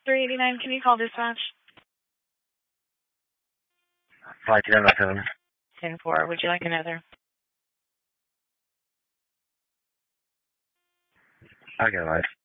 389, can you call dispatch? 510 10-4, would you like another? I got life.